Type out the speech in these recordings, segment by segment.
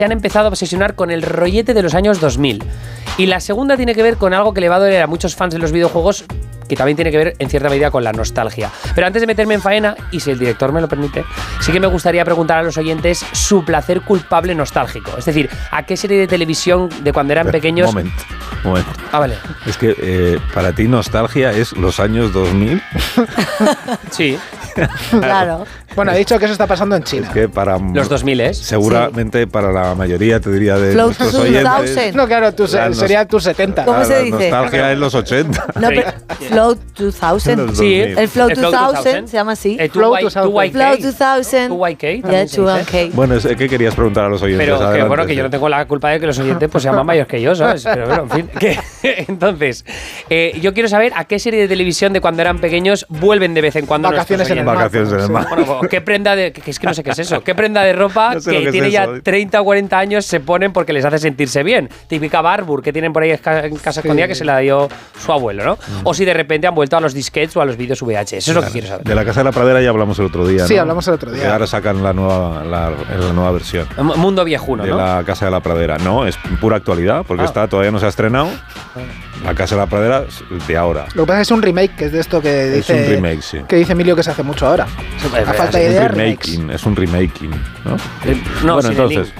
se han empezado a obsesionar con el rollete de los años 2000. Y la segunda tiene que ver con algo que le va a doler a muchos fans de los videojuegos, que también tiene que ver en cierta medida con la nostalgia. Pero antes de meterme en faena, y si el director me lo permite, sí que me gustaría preguntar a los oyentes su placer culpable nostálgico. Es decir, ¿a qué serie de televisión de cuando eran pequeños? Momento. Ah, vale. Es que para ti nostalgia es los años 2000. Sí. Claro. Bueno, he dicho que eso está pasando en China. Es que para los 2000, seguramente para la mayoría, te diría, de Flow nuestros 2000. oyentes. No, claro, sería tus 70. ¿Cómo se dice? Nostalgia es los 80. No, pero Flow 2000. Sí, el Flow 2000 se llama así. Flow 2000. Flow 2000. 2YK. Yeah, 2YK. Bueno, ¿qué querías preguntar a los oyentes? Pero que, Adelante, bueno, que yo no tengo la culpa de que los oyentes pues sean más mayores que yo, ¿sabes? Pero bueno, en fin. Entonces, yo quiero saber a qué serie de televisión de cuando eran pequeños vuelven de vez en cuando. Vacaciones en el mar. Vacaciones en el mar. Bueno, pues, ¿qué prenda de...? Que es que no sé qué es eso. ¿Qué prenda de ropa No sé que lo tiene es ya eso. 30 o 40 años se ponen porque les hace sentirse bien? Típica Barbour que tienen por ahí en casa escondida que se la dio su abuelo, ¿no? O si de repente han vuelto a los disquetes o a los vídeos VHS. Eso es lo que quiero saber. De la Casa de la Pradera ya hablamos el otro día, ¿no? Sí, hablamos el otro día. Que ahora sacan la nueva versión. Mundo viejuno, De ¿no? la Casa de la Pradera. No, es pura actualidad, porque todavía no se ha estrenado. La Casa de la Pradera es de ahora. Lo que pasa es que es un remake, que es de esto que dice... Es un remake, sí. Que dice Emilio que se hace mucho ahora. A falta de idea, remakes. Es un remaking, ¿no? No, bueno, sin entonces,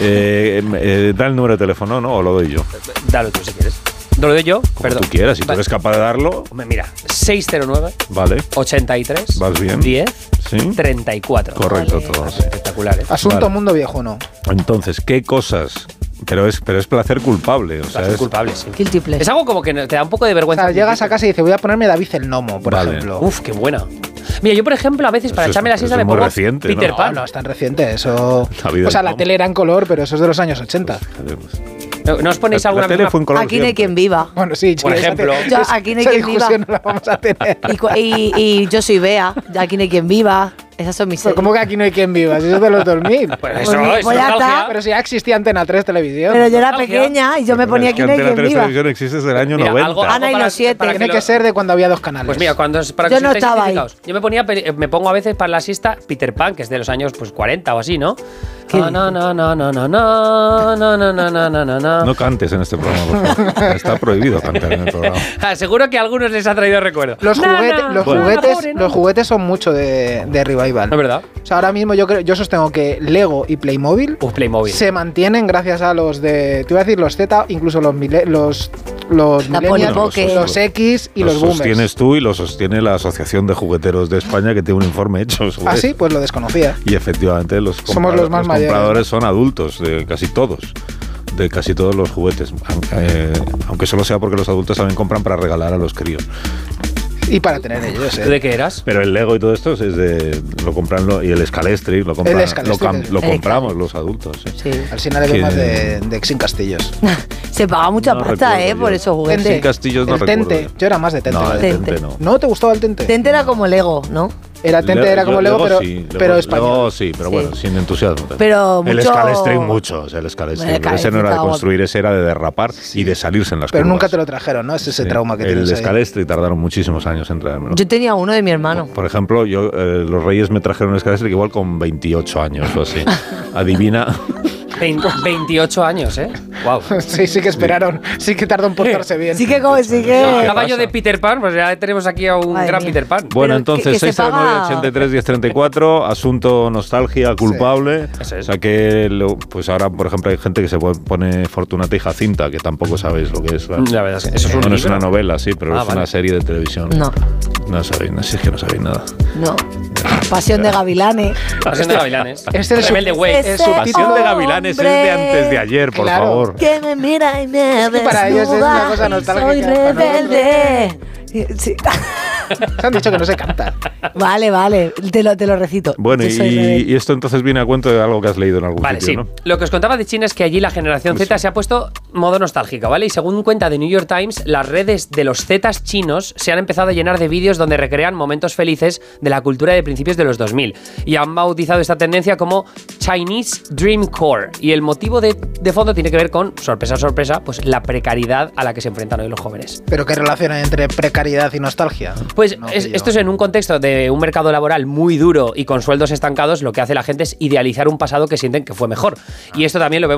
da el número de teléfono, ¿no? O lo doy yo. Dalo tú si quieres. ¿Lo doy yo? Como tú quieras, si tú eres capaz de darlo. Mira, 609 Vale. 83 Vas bien. 10 Sí. 34. Correcto, Vale. todos. Espectacular, ¿eh? Asunto Vale. mundo viejuno. Entonces, ¿qué cosas? Pero es placer culpable. O sea, Es culpable, sí. Guilty pleasure. Es algo como que te da un poco de O vergüenza. sea, llegas a casa y dices, voy a ponerme David el Gnomo, por Vale. ejemplo. Uf, qué buena. Mira, yo por ejemplo a veces para Eso es- echarme la siesta eso es me muy pongo reciente, ¿no? Peter Pan. No es tan reciente, eso... David O sea, el la Gnomo. tele era en color, pero eso es de los años 80. ¿No os ponéis alguna La tele fue en color. Aquí no hay siempre. quien viva. Bueno, sí, Por esa ejemplo. te- Yo, aquí no hay esa quien viva. discusión no la vamos a tener. Y yo soy Bea. Aquí no hay quien viva. Esas son mis Pero series. ¿cómo que aquí no hay quien viva? Si eso es de los 2000. Pues Pues eso, ya es nostalgia. está. Pero si ya existía Antena 3 Televisión. Pero yo era Nostalgia. pequeña y yo me Pero ponía es que aquí no hay Antena quien 3 viva. Televisión existe desde el año Mira, 90. algo Ana y para- los 7. para Tiene que que lo- ser de cuando había dos canales. Pues mira, para que Yo no os sintáis estaba ahí. identificados. Yo me pongo a veces para la siesta Peter Pan, que es de los años pues 40 o así, ¿no? No cantes en este programa, por favor. Está prohibido cantar en el programa. Seguro que a algunos les ha traído recuerdo. Los Bueno. juguetes son mucho de revival. ¿No es verdad? O sea, ahora mismo yo sostengo que Lego y Playmobil Playmobil. se mantienen gracias a los de... Te iba a decir los Z, incluso los La millennials, Polly Pocket. los X y los boomers. sostienes tú y lo sostiene la Asociación de Jugueteros de España, que tiene un informe hecho sobre Ah, sí, eso. pues lo desconocía. Y efectivamente los Somos los más mayores, compradores son adultos, de casi todos los juguetes, aunque solo sea porque los adultos también compran para regalar a los críos. Y para tener ellos, ¿Tú de qué eras? Pero el Lego y todo esto lo compran y el Scalestri lo compran, El Scalestri, lo compramos los adultos. Sí. Al final le Que- doy más de Exin Castillos. Se paga mucha No pasta, recuerdo por yo. esos juguetes. Sin Castillos no el recuerdo Tente. yo. Yo era más de Tente. No, ¿vale? el Tente. Tente no. ¿No te gustaba el Tente? Tente era como Lego, ¿no? Era Tente, era como Lego, pero español. Lego sí, pero Sí. bueno, sin entusiasmo. Pero el mucho- Scalestri mucho, o sea, el Scalestri. El Pero ese no era de Scalestri construir, ese era de derrapar y de salirse en las Pero curvas. nunca te lo trajeron, ¿no? Es ese Sí. trauma que El tienes ahí. Scalestri tardaron muchísimos años en traérmelo. Yo tenía uno de mi hermano. Por ejemplo, los Reyes me trajeron un Scalestri que igual con 28 años o así. Adivina. 28 años, ¿eh? Wow. Sí que esperaron. Sí que tardó en portarse bien. Sí que El caballo pasa? de Peter Pan, pues ya tenemos aquí a un Madre gran mía. Peter Pan. Bueno, Pero entonces, que se 609-83-1034, asunto nostalgia culpable. Eso es. O sea que, pues ahora, por ejemplo, hay gente que se pone Fortunata y Jacinta, que tampoco sabéis lo que es. ¿verdad? La verdad es que eso es un Bueno, es libro. una novela, sí, pero Ah, es vale. una serie de televisión. No, No sabéis, no, si es que no sabéis nada. no. Pasión de Gavilanes. Pasión de Gavilanes. Este es su- Rebelde Way. es su Pasión de Gavilanes es de antes de ayer, por Claro. favor. Que me mira y me que para ellos es una desnuda cosa y nostálgica. soy rebelde. Sí. Se han dicho que no se canta. Vale, te lo recito. Bueno, Yo soy rebelde. y esto entonces viene a cuento de algo que has leído en algún Vale, sí. sitio, ¿no? Lo que os contaba de China es que allí la generación Z se ha puesto modo nostálgico, ¿vale? Y según cuenta The New York Times, las redes de los zetas chinos se han empezado a llenar de vídeos donde recrean momentos felices de la cultura de principios de los 2000 y han bautizado esta tendencia como Chinese Dream Core. Y el motivo de fondo tiene que ver con, sorpresa, sorpresa, pues la precariedad a la que se enfrentan hoy los jóvenes. ¿Pero qué relación hay entre precariedad y nostalgia? Pues esto es en un contexto de un mercado laboral muy duro y con sueldos estancados, lo que hace la gente es idealizar un pasado que sienten que fue mejor. Y esto también lo vemos